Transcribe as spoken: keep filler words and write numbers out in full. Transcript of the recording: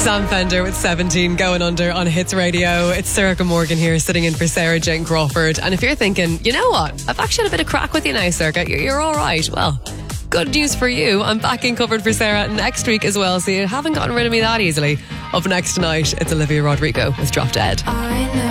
Sam Fender with seventeen going under on Hits Radio. It's Circa Morgan here sitting in for Sarah Jane Crawford. And if you're thinking, you know what, I've actually had a bit of crack with you now, Circa, you're, you're all right. Well, good news for you. I'm back in covered for Sarah next week as well, so you haven't gotten rid of me that easily. Up next tonight, it's Olivia Rodrigo with Drop Dead.